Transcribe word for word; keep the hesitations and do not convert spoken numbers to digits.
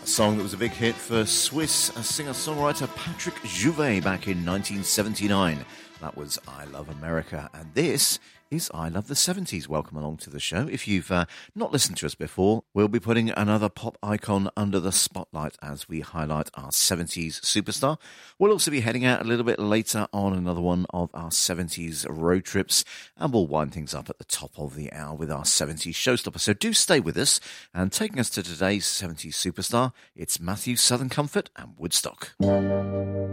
Song that was a big hit for Swiss singer-songwriter Patrick Jouvet back in nineteen seventy-nine. That was I Love America, and this is I Love the seventies. Welcome along to the show. If you've uh, not listened to us before, we'll be putting another pop icon under the spotlight as we highlight our seventies superstar. We'll also be heading out a little bit later on another one of our seventies road trips, and we'll wind things up at the top of the hour with our seventies showstopper. So do stay with us, and taking us to today's seventies superstar, it's Matthew Southern Comfort and Woodstock.